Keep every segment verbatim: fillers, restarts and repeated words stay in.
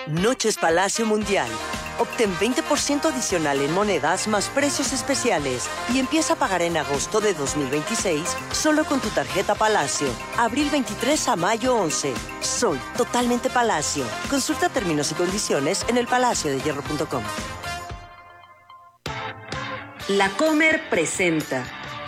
Noches Palacio Mundial. Obtén veinte por ciento adicional en monedas más precios especiales y empieza a pagar en agosto de dos mil veintiséis solo con tu tarjeta Palacio. Abril veintitrés a mayo once. Soy totalmente Palacio. Consulta términos y condiciones en el palacio de hierro punto com. La Comer presenta.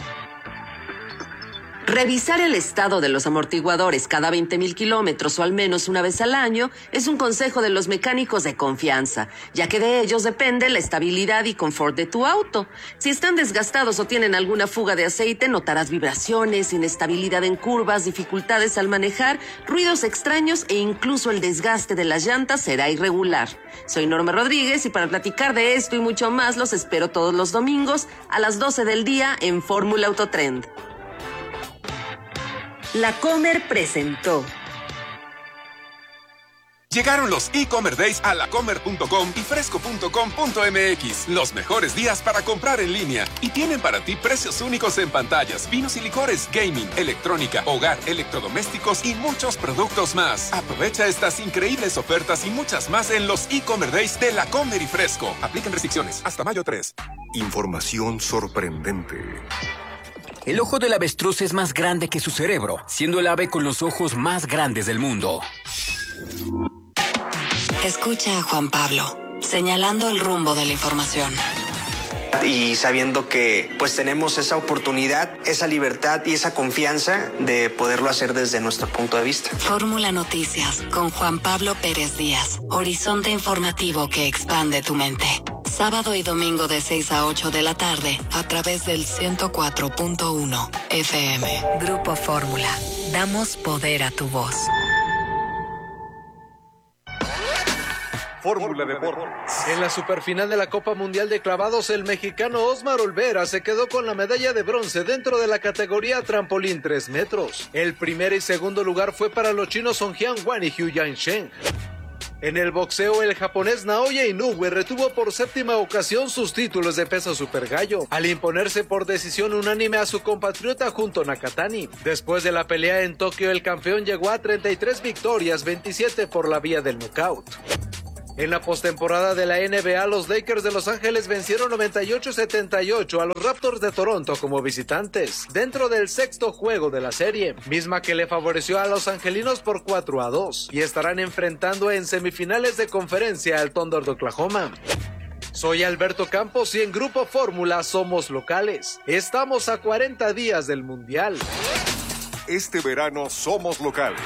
Revisar el estado de los amortiguadores cada veinte mil kilómetros o al menos una vez al año es un consejo de los mecánicos de confianza, ya que de ellos depende la estabilidad y confort de tu auto. Si están desgastados o tienen alguna fuga de aceite, notarás vibraciones, inestabilidad en curvas, dificultades al manejar, ruidos extraños e incluso el desgaste de las llantas será irregular. Soy Norma Rodríguez y para platicar de esto y mucho más los espero todos los domingos a las doce del día en Fórmula Autotrend. La Comer presentó. Llegaron los e-Comer Days a lacomer punto com y fresco punto com punto m x. Los mejores días para comprar en línea. Y tienen para ti precios únicos en pantallas, vinos y licores, gaming, electrónica, hogar, electrodomésticos y muchos productos más. Aprovecha estas increíbles ofertas y muchas más en los e-Comer Days de La Comer y Fresco. Aplican restricciones hasta mayo tres. Información sorprendente. El ojo del avestruz es más grande que su cerebro, siendo el ave con los ojos más grandes del mundo. Escucha a Juan Pablo, señalando el rumbo de la información. Y sabiendo que pues tenemos esa oportunidad, esa libertad y esa confianza de poderlo hacer desde nuestro punto de vista. Fórmula Noticias con Juan Pablo Pérez Díaz. Horizonte informativo que expande tu mente. Sábado y domingo de seis a ocho de la tarde a través del ciento cuatro punto uno F M. Grupo Fórmula. Damos poder a tu voz. Fórmula Deportes. En la superfinal de la Copa Mundial de Clavados, el mexicano Osmar Olvera se quedó con la medalla de bronce dentro de la categoría trampolín tres metros. El primer y segundo lugar fue para los chinos Song Hyun-wan y Hu Yansheng. En el boxeo, el japonés Naoya Inoue retuvo por séptima ocasión sus títulos de peso super gallo, al imponerse por decisión unánime a su compatriota Junto Nakatani. Después de la pelea en Tokio, el campeón llegó a treinta y tres victorias, veintisiete por la vía del nocaut. En la postemporada de la N B A, los Lakers de Los Ángeles vencieron noventa y ocho a setenta y ocho a los Raptors de Toronto como visitantes, dentro del sexto juego de la serie, misma que le favoreció a los angelinos por cuatro a dos, y estarán enfrentando en semifinales de conferencia al Thunder de Oklahoma. Soy Alberto Campos y en Grupo Fórmula somos locales. Estamos a cuarenta días del Mundial. Este verano somos locales.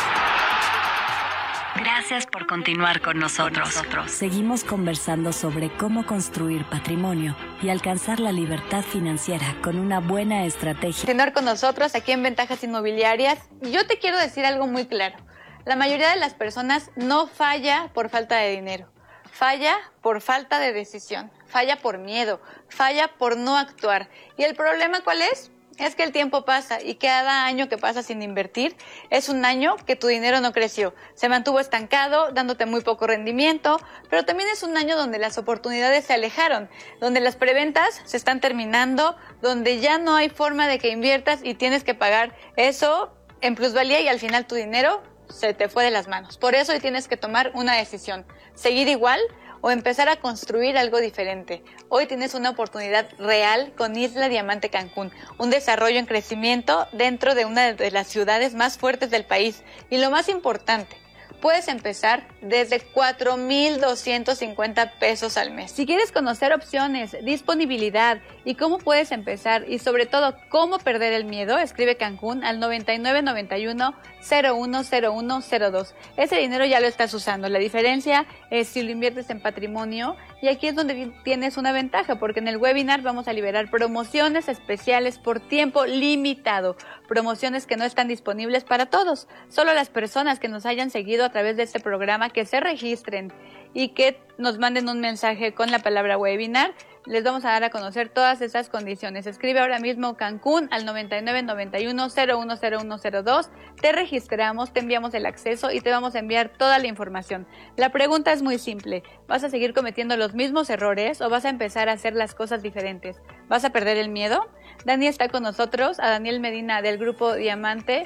Gracias por continuar con nosotros. Seguimos conversando sobre cómo construir patrimonio y alcanzar la libertad financiera con una buena estrategia. Continuar con nosotros aquí en Ventajas Inmobiliarias. Yo te quiero decir algo muy claro. La mayoría de las personas no falla por falta de dinero. Falla por falta de decisión. Falla por miedo. Falla por no actuar. ¿Y el problema cuál es? Es que el tiempo pasa y cada año que pasa sin invertir es un año que tu dinero no creció. Se mantuvo estancado, dándote muy poco rendimiento, pero también es un año donde las oportunidades se alejaron, donde las preventas se están terminando, donde ya no hay forma de que inviertas y tienes que pagar eso en plusvalía y al final tu dinero se te fue de las manos. Por eso hoy tienes que tomar una decisión, seguir igual o empezar a construir algo diferente. Hoy tienes una oportunidad real con Isla Diamante Cancún, un desarrollo en crecimiento dentro de una de las ciudades más fuertes del país. Y lo más importante, puedes empezar desde cuatro mil doscientos cincuenta pesos al mes. Si quieres conocer opciones, disponibilidad y cómo puedes empezar y sobre todo cómo perder el miedo, escribe Cancún al noventa y nueve noventa y uno cero uno cero uno cero dos. Ese dinero ya lo estás usando. La diferencia es si lo inviertes en patrimonio, y aquí es donde tienes una ventaja, porque en el webinar vamos a liberar promociones especiales por tiempo limitado, promociones que no están disponibles para todos. Solo las personas que nos hayan seguido a través de este programa, que se registren y que nos manden un mensaje con la palabra webinar, les vamos a dar a conocer todas esas condiciones. Escribe ahora mismo Cancún al noventa y nueve noventa y uno cero uno cero uno cero dos. Te registramos, te enviamos el acceso y te vamos a enviar toda la información. La pregunta es muy simple. ¿Vas a seguir cometiendo los mismos errores o vas a empezar a hacer las cosas diferentes? ¿Vas a perder el miedo? Dani está con nosotros, a Daniel Medina del Grupo Diamante.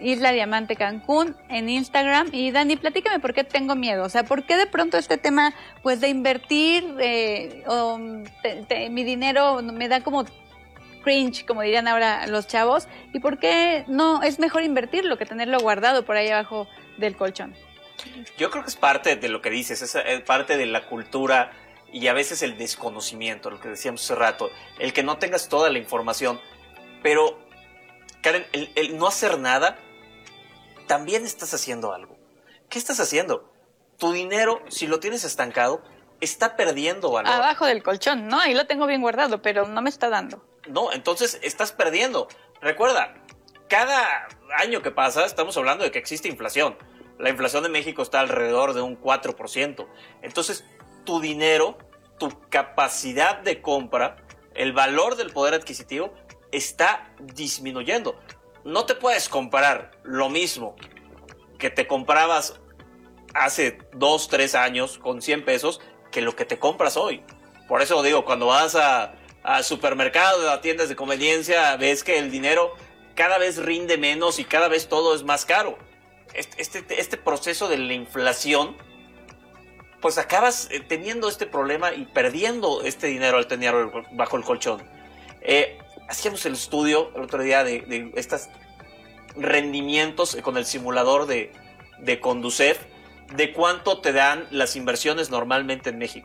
Isla Diamante Cancún en Instagram. Y Dani, platícame por qué tengo miedo. O sea, ¿por qué de pronto este tema pues de invertir eh, o, te, te, mi dinero me da como cringe, como dirían ahora los chavos? ¿Y por qué no es mejor invertirlo que tenerlo guardado por ahí abajo del colchón? Yo creo que es parte de lo que dices, es parte de la cultura y a veces el desconocimiento, lo que decíamos hace rato, el que no tengas toda la información. Pero, Karen, el, el no hacer nada, también estás haciendo algo. ¿Qué estás haciendo? Tu dinero, si lo tienes estancado, está perdiendo valor. Abajo del colchón, no, ahí lo tengo bien guardado, pero no me está dando. No, entonces estás perdiendo. Recuerda, cada año que pasa estamos hablando de que existe inflación. La inflación en México está alrededor de un cuatro por ciento. Entonces, tu dinero, tu capacidad de compra, el valor del poder adquisitivo está disminuyendo. No te puedes comprar lo mismo que te comprabas hace dos, tres años con cien pesos que lo que te compras hoy. Por eso digo, cuando vas a, a supermercados, a tiendas de conveniencia, ves que el dinero cada vez rinde menos y cada vez todo es más caro. Este, este, este proceso de la inflación, pues acabas teniendo este problema y perdiendo este dinero al tenerlo bajo el colchón. Eh, hacíamos el estudio el otro día de, de estos rendimientos con el simulador de, de Conducef, de cuánto te dan las inversiones normalmente en México.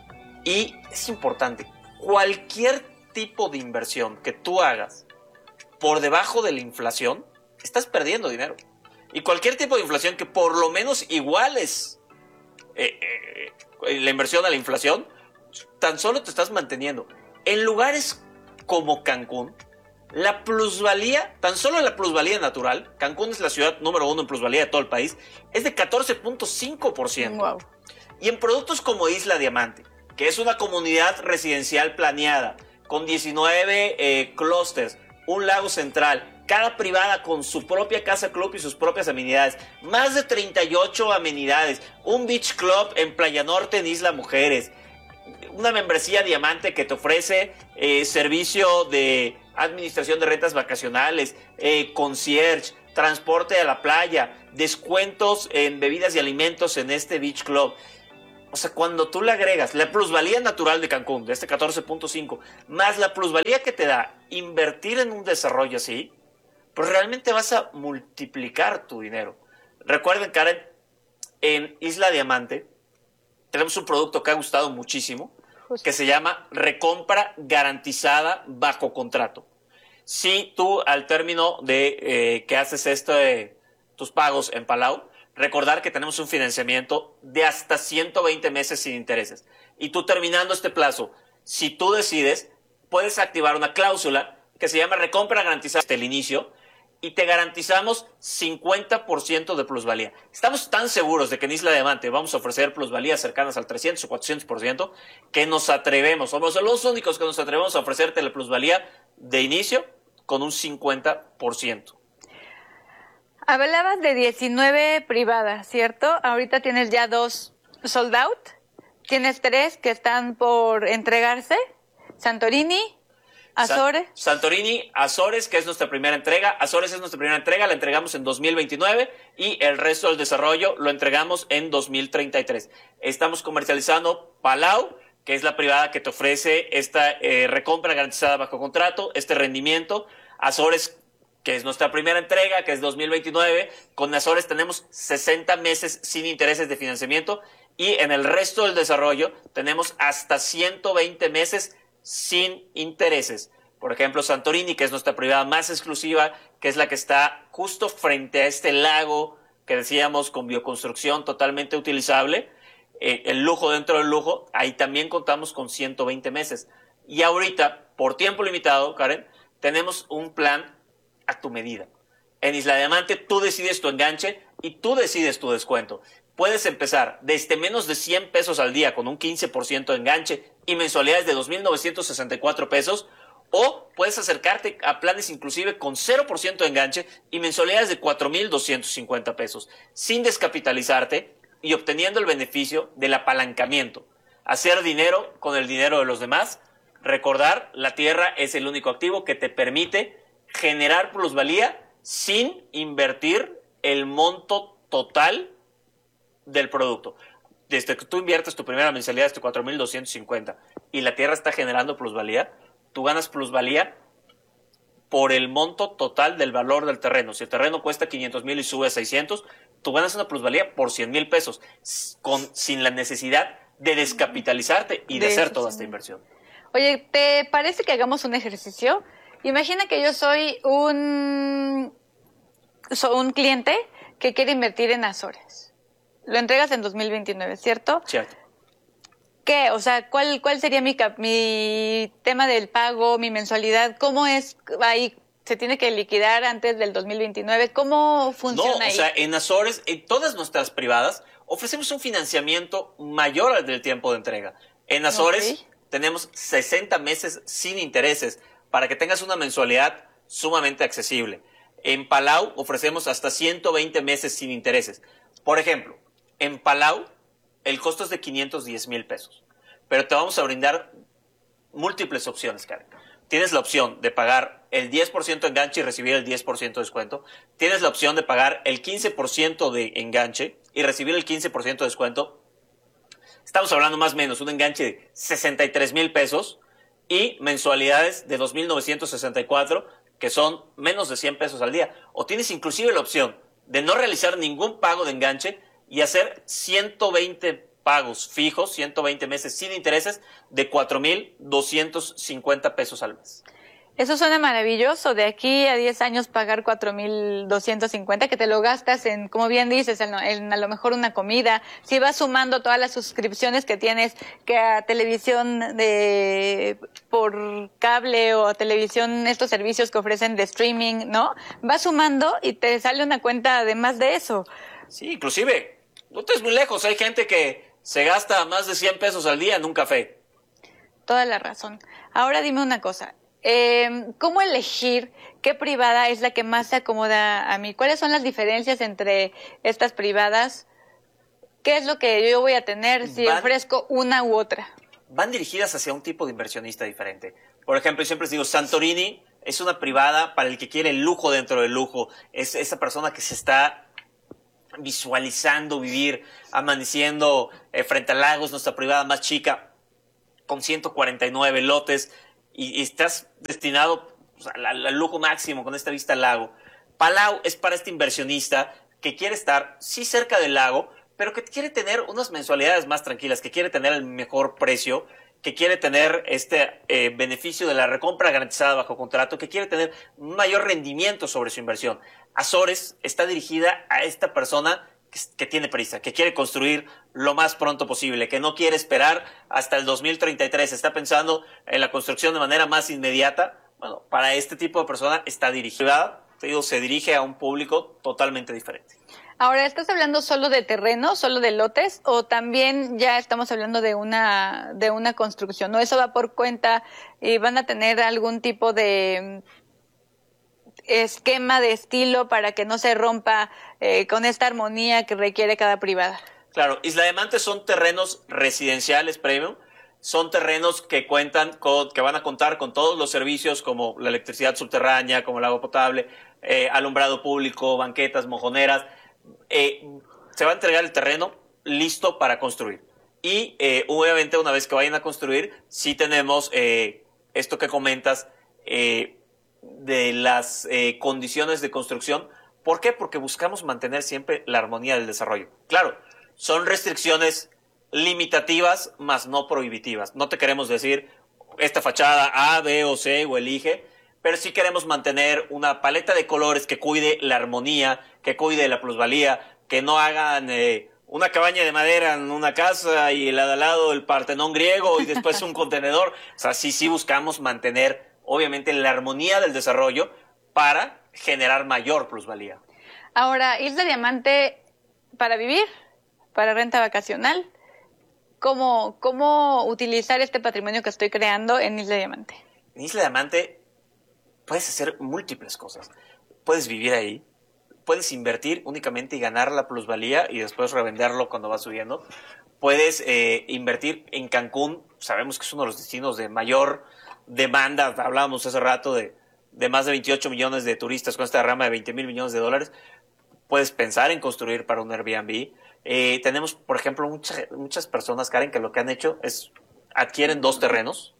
Y es importante, cualquier tipo de inversión que tú hagas por debajo de la inflación, estás perdiendo dinero. Y cualquier tipo de inflación que por lo menos iguales eh, eh, la inversión a la inflación, tan solo te estás manteniendo. En lugares como Cancún, la plusvalía, tan solo la plusvalía natural, Cancún es la ciudad número uno en plusvalía de todo el país, es de catorce punto cinco por ciento. Wow. Y en productos como Isla Diamante, que es una comunidad residencial planeada, con diecinueve eh, clústeres, un lago central, cada privada con su propia casa club y sus propias amenidades, más de treinta y ocho amenidades, un beach club en Playa Norte en Isla Mujeres, una membresía Diamante que te ofrece eh, servicio de administración de rentas vacacionales, eh, concierge, transporte a la playa, descuentos en bebidas y alimentos en este beach club. O sea, cuando tú le agregas la plusvalía natural de Cancún, de este catorce punto cinco, más la plusvalía que te da invertir en un desarrollo así, pues realmente vas a multiplicar tu dinero. Recuerden, Karen, en Isla Diamante tenemos un producto que ha gustado muchísimo, que se llama recompra garantizada bajo contrato. Si tú al término de eh, que haces esto de tus pagos en Palau, recordar que tenemos un financiamiento de hasta ciento veinte meses sin intereses. Y tú terminando este plazo, si tú decides, puedes activar una cláusula que se llama recompra garantizada hasta el inicio y te garantizamos cincuenta por ciento de plusvalía. Estamos tan seguros de que en Isla Diamante vamos a ofrecer plusvalías cercanas al trescientos o cuatrocientos por ciento que nos atrevemos, somos los únicos que nos atrevemos a ofrecerte la plusvalía de inicio con un cincuenta por ciento. Hablabas de diecinueve privadas, ¿cierto? Ahorita tienes ya dos sold out. Tienes tres que están por entregarse. Santorini, Azores. Sa- Santorini, Azores, que es nuestra primera entrega. Azores es nuestra primera entrega, la entregamos en dos mil veintinueve y el resto del desarrollo lo entregamos en dos mil treinta y tres. Estamos comercializando Palau, que es la privada que te ofrece esta eh, recompra garantizada bajo contrato, este rendimiento. Azores, que es nuestra primera entrega, que es dos mil veintinueve. Con Azores tenemos sesenta meses sin intereses de financiamiento y en el resto del desarrollo tenemos hasta ciento veinte meses sin intereses. Por ejemplo, Santorini, que es nuestra privada más exclusiva, que es la que está justo frente a este lago que decíamos con bioconstrucción totalmente utilizable, eh, el lujo dentro del lujo, ahí también contamos con ciento veinte meses. Y ahorita, por tiempo limitado, Karen, tenemos un plan a tu medida. En Isla Diamante tú decides tu enganche y tú decides tu descuento. Puedes empezar desde menos de cien pesos al día con un quince por ciento de enganche y mensualidades de dos mil novecientos sesenta y cuatro pesos, o puedes acercarte a planes inclusive con cero por ciento de enganche y mensualidades de cuatro mil doscientos cincuenta pesos, sin descapitalizarte y obteniendo el beneficio del apalancamiento. Hacer dinero con el dinero de los demás. Recordar, la tierra es el único activo que te permite generar plusvalía sin invertir el monto total del producto. Desde que tú inviertes tu primera mensualidad de cuatro mil doscientos cincuenta y la tierra está generando plusvalía, tú ganas plusvalía por el monto total del valor del terreno. Si el terreno cuesta quinientos mil y sube a seiscientos, tú ganas una plusvalía por cien mil pesos, con, sin la necesidad de descapitalizarte y de, de hacer toda esta inversión. Oye, ¿te parece que hagamos un ejercicio? Imagina que yo soy un, soy un cliente que quiere invertir en Azores. Lo entregas en dos mil veintinueve, ¿cierto? Cierto. ¿Qué? O sea, ¿cuál, cuál sería mi, mi tema del pago, mi mensualidad? ¿Cómo es ahí? ¿Se tiene que liquidar antes del dos mil veintinueve? ¿Cómo funciona No, ahí? o sea, en Azores, en todas nuestras privadas, ofrecemos un financiamiento mayor al del tiempo de entrega. En Azores okay. tenemos sesenta meses sin intereses para que tengas una mensualidad sumamente accesible. En Palau ofrecemos hasta ciento veinte meses sin intereses. Por ejemplo, en Palau el costo es de quinientos diez mil pesos, pero te vamos a brindar múltiples opciones, Karen. Tienes la opción de pagar el diez por ciento enganche y recibir el diez por ciento de descuento. Tienes la opción de pagar el quince por ciento de enganche y recibir el quince por ciento de descuento. Estamos hablando más o menos un enganche de sesenta y tres mil pesos y mensualidades de dos mil novecientos sesenta y cuatro, que son menos de cien pesos al día. O tienes inclusive la opción de no realizar ningún pago de enganche y hacer ciento veinte pagos fijos, ciento veinte meses sin intereses de cuatro mil doscientos cincuenta pesos al mes. Eso suena maravilloso. De aquí a diez años pagar cuatro mil doscientos cincuenta, que te lo gastas en, como bien dices, en, en a lo mejor una comida. Si vas sumando todas las suscripciones que tienes, que a televisión de por cable o a televisión, estos servicios que ofrecen de streaming, ¿no? Vas sumando y te sale una cuenta además de eso. Sí, inclusive, no estés muy lejos. Hay gente que se gasta más de cien pesos al día en un café. Toda la razón. Ahora dime una cosa. Eh, ¿Cómo elegir qué privada es la que más se acomoda a mí? ¿Cuáles son las diferencias entre estas privadas? ¿Qué es lo que yo voy a tener si van, ofrezco una u otra? Van dirigidas hacia un tipo de inversionista diferente. Por ejemplo, yo siempre les digo, Santorini es una privada para el que quiere el lujo dentro del lujo. Es esa persona que se está visualizando vivir, amaneciendo eh, frente a lagos, nuestra privada más chica, con ciento cuarenta y nueve lotes, y, y estás destinado pues, al, al lujo máximo con esta vista al lago. Palau es para este inversionista que quiere estar, sí, cerca del lago, pero que quiere tener unas mensualidades más tranquilas, que quiere tener el mejor precio, que quiere tener este eh, beneficio de la recompra garantizada bajo contrato, que quiere tener un mayor rendimiento sobre su inversión. Azores está dirigida a esta persona que, que tiene prisa, que quiere construir lo más pronto posible, que no quiere esperar hasta el dos mil treinta y tres, está pensando en la construcción de manera más inmediata. Bueno, para este tipo de persona está dirigida, te digo, se dirige a un público totalmente diferente. Ahora, ¿estás hablando solo de terreno, solo de lotes, o también ya estamos hablando de una de una construcción? ¿No? Eso va por cuenta y van a tener algún tipo de esquema, de estilo para que no se rompa eh, con esta armonía que requiere cada privada. Claro, Isla Diamante son terrenos residenciales premium, son terrenos que cuentan con, que van a contar con todos los servicios como la electricidad subterránea, como el agua potable, eh, alumbrado público, banquetas, mojoneras. Eh, se va a entregar el terreno listo para construir. Y eh, obviamente una vez que vayan a construir, sí tenemos eh, esto que comentas eh, de las eh, condiciones de construcción. ¿Por qué? Porque buscamos mantener siempre la armonía del desarrollo. Claro, son restricciones limitativas, más no prohibitivas. No te queremos decir esta fachada A, B o C o elige, pero sí queremos mantener una paleta de colores que cuide la armonía, que cuide la plusvalía, que no hagan eh, una cabaña de madera en una casa y el al lado el Partenón griego y después un contenedor. O sea, sí, sí buscamos mantener, obviamente, la armonía del desarrollo para generar mayor plusvalía. Ahora, Isla Diamante, para vivir, para renta vacacional, ¿cómo, cómo utilizar este patrimonio que estoy creando en Isla Diamante? En Isla Diamante puedes hacer múltiples cosas. Puedes vivir ahí, puedes invertir únicamente y ganar la plusvalía y después revenderlo cuando va subiendo. Puedes eh, invertir en Cancún, sabemos que es uno de los destinos de mayor demanda. Hablábamos hace rato de de más de veintiocho millones de turistas con esta derrama de veinte mil millones de dólares, puedes pensar en construir para un Airbnb. Eh, tenemos, por ejemplo, muchas, muchas personas, Karen, que lo que han hecho es adquieren dos terrenos.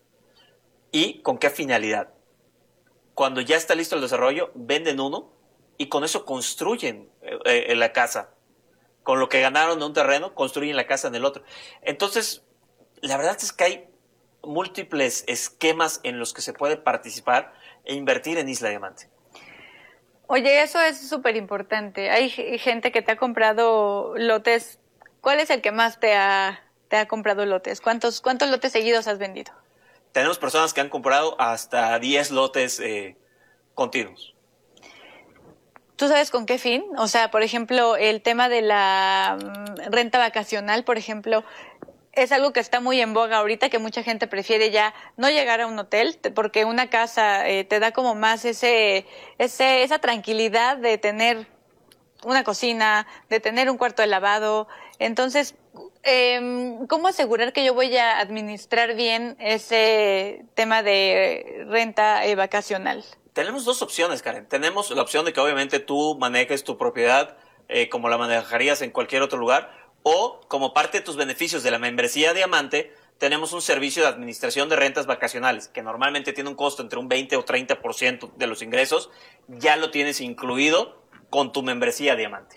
¿Y con qué finalidad? Cuando ya está listo el desarrollo, venden uno y con eso construyen eh, eh, la casa. Con lo que ganaron de un terreno, construyen la casa en el otro. Entonces, la verdad es que hay múltiples esquemas en los que se puede participar e invertir en Isla Diamante. Oye, eso es súper importante. Hay gente que te ha comprado lotes. ¿Cuál es el que más te ha, te ha comprado lotes? ¿Cuántos, cuántos lotes seguidos has vendido? Tenemos personas que han comprado hasta diez lotes eh, continuos. ¿Tú sabes con qué fin? O sea, por ejemplo, el tema de la um, renta vacacional, por ejemplo, es algo que está muy en boga ahorita, que mucha gente prefiere ya no llegar a un hotel, porque una casa eh, te da como más ese, ese, esa tranquilidad de tener una cocina, de tener un cuarto de lavado. Entonces, eh, ¿cómo asegurar que yo voy a administrar bien ese tema de renta eh, vacacional? Tenemos dos opciones, Karen. Tenemos la opción de que obviamente tú manejes tu propiedad eh, como la manejarías en cualquier otro lugar, o como parte de tus beneficios de la membresía Diamante, tenemos un servicio de administración de rentas vacacionales, que normalmente tiene un costo entre un veinte o treinta por ciento de los ingresos. Ya lo tienes incluido con tu membresía Diamante.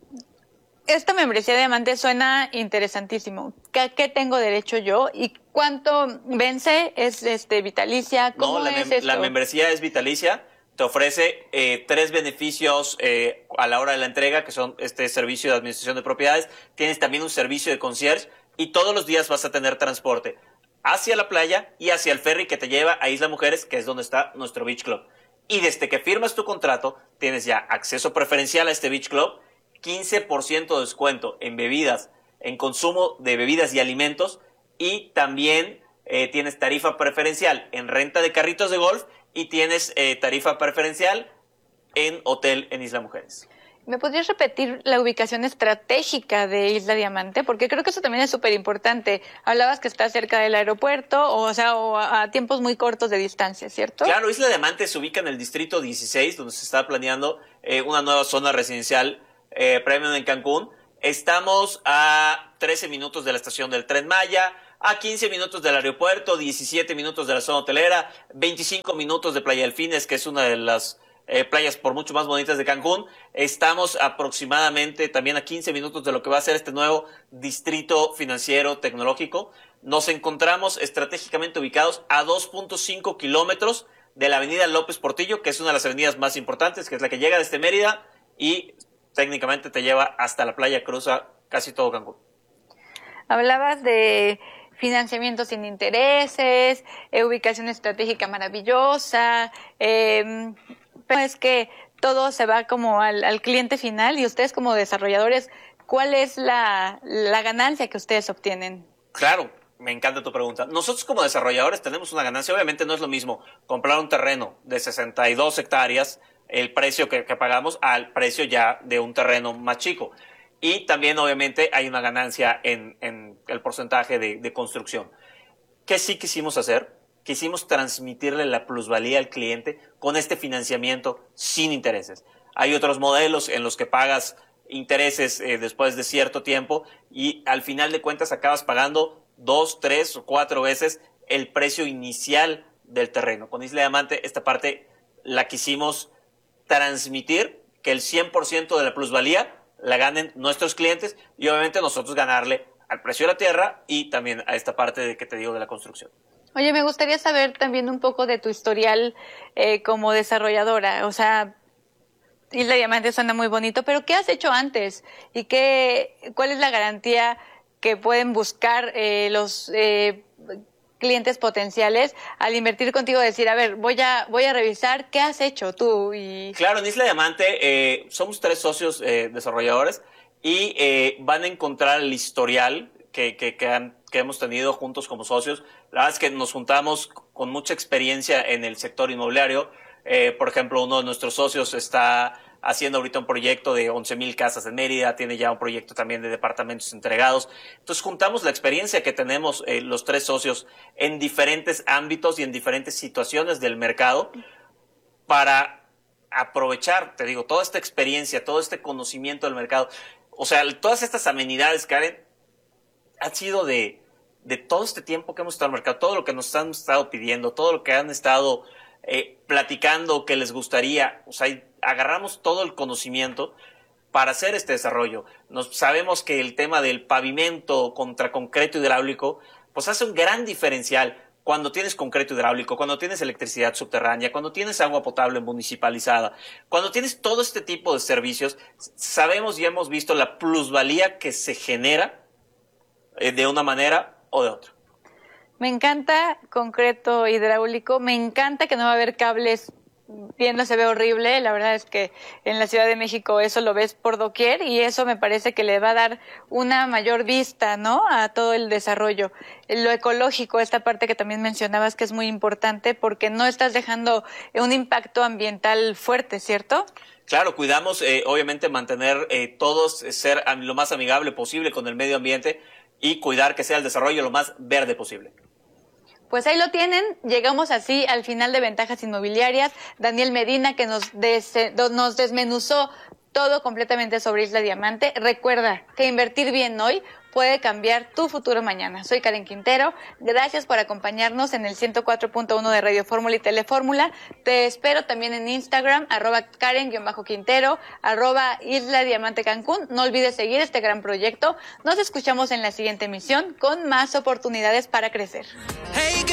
Esta membresía Diamante suena interesantísimo. ¿Qué, qué tengo derecho yo? ¿Y cuánto vence? ¿Es este vitalicia? ¿Cómo no, la, es mem esto? la membresía es vitalicia. Te ofrece eh, tres beneficios eh, a la hora de la entrega, que son este servicio de administración de propiedades. Tienes también un servicio de concierge y todos los días vas a tener transporte hacia la playa y hacia el ferry que te lleva a Isla Mujeres, que es donde está nuestro Beach Club. Y desde que firmas tu contrato, tienes ya acceso preferencial a este Beach Club, quince por ciento de descuento en bebidas, en consumo de bebidas y alimentos, y también eh, tienes tarifa preferencial en renta de carritos de golf y tienes eh, tarifa preferencial en hotel en Isla Mujeres. ¿Me podrías repetir la ubicación estratégica de Isla Diamante? Porque creo que eso también es súper importante. Hablabas que está cerca del aeropuerto, o, o sea, o a, a tiempos muy cortos de distancia, ¿cierto? Claro, Isla Diamante se ubica en el distrito dieciséis, donde se está planeando eh, una nueva zona residencial eh, premium en Cancún. Estamos a trece minutos de la estación del Tren Maya, a quince minutos del aeropuerto, diecisiete minutos de la zona hotelera, veinticinco minutos de Playa Delfines, que es una de las eh, playas por mucho más bonitas de Cancún. Estamos aproximadamente también a quince minutos de lo que va a ser este nuevo distrito financiero tecnológico. Nos encontramos estratégicamente ubicados a dos punto cinco kilómetros de la avenida López Portillo, que es una de las avenidas más importantes, que es la que llega desde Mérida y técnicamente te lleva hasta la playa, cruza casi todo Cancún. Hablabas de financiamiento sin intereses, eh, ubicación estratégica maravillosa, eh, pero es que todo se va como al, al cliente final, y ustedes como desarrolladores, ¿cuál es la, la ganancia que ustedes obtienen? Claro, me encanta tu pregunta. Nosotros como desarrolladores tenemos una ganancia. Obviamente no es lo mismo comprar un terreno de sesenta y dos hectáreas, el precio que, que pagamos, al precio ya de un terreno más chico. Y también, obviamente, hay una ganancia en, en el porcentaje de, de construcción. ¿Qué sí quisimos hacer? Quisimos transmitirle la plusvalía al cliente con este financiamiento sin intereses. Hay otros modelos en los que pagas intereses eh, después de cierto tiempo y al final de cuentas acabas pagando dos, tres o cuatro veces el precio inicial del terreno. Con Isla Diamante esta parte la quisimos transmitir, que el cien por ciento de la plusvalía la ganen nuestros clientes y obviamente nosotros ganarle al precio de la tierra y también a esta parte de que te digo de la construcción. Oye, me gustaría saber también un poco de tu historial eh, como desarrolladora. O sea, Isla Diamante suena muy bonito, pero ¿qué has hecho antes? ¿Y qué, cuál es la garantía que pueden buscar eh, los eh, clientes potenciales al invertir contigo? Decir, a ver, voy a voy a revisar qué has hecho tú. Y claro, en Isla Diamante eh, somos tres socios eh, desarrolladores y eh, van a encontrar el historial que, que, que, han, que hemos tenido juntos como socios. La verdad es que nos juntamos con mucha experiencia en el sector inmobiliario. Eh, por ejemplo, uno de nuestros socios está haciendo ahorita un proyecto de once mil casas en Mérida, tiene ya un proyecto también de departamentos entregados. Entonces juntamos la experiencia que tenemos eh, los tres socios en diferentes ámbitos y en diferentes situaciones del mercado para aprovechar, te digo, toda esta experiencia, todo este conocimiento del mercado. O sea, todas estas amenidades, Karen, han sido de, de todo este tiempo que hemos estado en el mercado, todo lo que nos han estado pidiendo, todo lo que han estado eh, platicando que les gustaría. O sea, agarramos todo el conocimiento para hacer este desarrollo. Nos, sabemos que el tema del pavimento contra concreto hidráulico, pues hace un gran diferencial cuando tienes concreto hidráulico, cuando tienes electricidad subterránea, cuando tienes agua potable municipalizada, cuando tienes todo este tipo de servicios. Sabemos y hemos visto la plusvalía que se genera eh, de una manera o de otra. Me encanta concreto hidráulico, me encanta que no va a haber cables. Viendo se ve horrible, la verdad es que en la Ciudad de México eso lo ves por doquier y eso me parece que le va a dar una mayor vista, ¿no?, a todo el desarrollo. Lo ecológico, esta parte que también mencionabas que es muy importante porque no estás dejando un impacto ambiental fuerte, ¿cierto? Claro, cuidamos eh, obviamente mantener eh, todos, eh, ser lo más amigable posible con el medio ambiente y cuidar que sea el desarrollo lo más verde posible. Pues ahí lo tienen, llegamos así al final de Ventajas Inmobiliarias. Daniel Medina, que nos, des, nos desmenuzó todo completamente sobre Isla Diamante. Recuerda que invertir bien hoy puede cambiar tu futuro mañana. Soy Karen Quintero, gracias por acompañarnos en el ciento cuatro punto uno de Radio Fórmula y Telefórmula. Te espero también en Instagram, arroba Karen-Quintero, arroba Isla Diamante Cancún. No olvides seguir este gran proyecto. Nos escuchamos en la siguiente emisión con más oportunidades para crecer.